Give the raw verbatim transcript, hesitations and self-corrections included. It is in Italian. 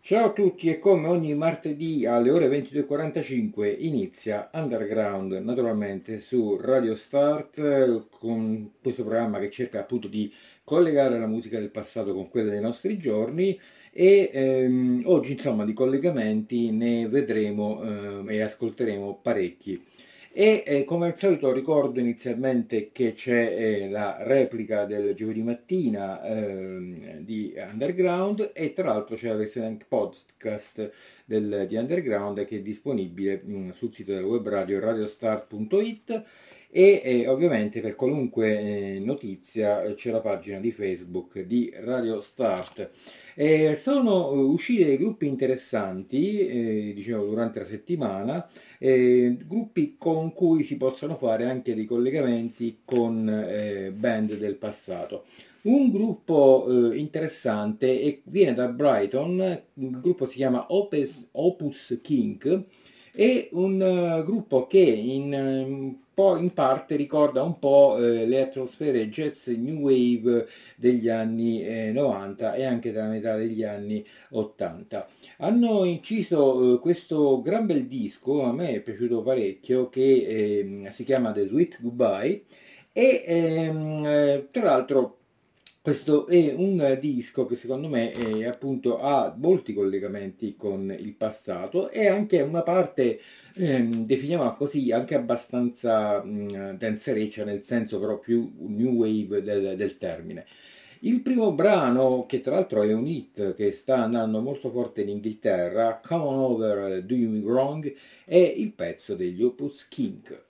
Ciao a tutti e come ogni martedì alle ore ventidue e quarantacinque inizia Underground, naturalmente su Radio Start, eh, con questo programma che cerca appunto di collegare la musica del passato con quella dei nostri giorni e ehm, oggi insomma di collegamenti ne vedremo ehm, e ascolteremo parecchi. E eh, come al solito ricordo inizialmente che c'è eh, la replica del giovedì mattina ehm, di Underground e tra l'altro c'è la versione anche podcast del- di Underground che è disponibile mh, sul sito del web radio radiostart punto it e eh, ovviamente per qualunque eh, notizia eh, c'è la pagina di Facebook di Radio Start. Eh, sono eh, usciti dei gruppi interessanti, eh, dicevo, durante la settimana, eh, gruppi con cui si possono fare anche dei collegamenti con eh, band del passato. Un gruppo eh, interessante e viene da Brighton, il gruppo si chiama Opus, Opus King, è un eh, gruppo che in, eh, un po' in parte ricorda un po' eh, le atmosfere jazz new wave degli anni eh, novanta e anche della metà degli anni ottanta. Hanno inciso eh, questo gran bel disco, a me è piaciuto parecchio, che ehm, si chiama The Sweet Goodbye e ehm, eh, tra l'altro questo è un eh, disco che secondo me eh, appunto ha molti collegamenti con il passato e anche una parte, ehm, definiamola così, anche abbastanza mh, danzereccia, nel senso però più new wave del, del termine. Il primo brano, che tra l'altro è un hit che sta andando molto forte in Inghilterra, Come On Over, Do You Me Wrong, è il pezzo degli Opus King.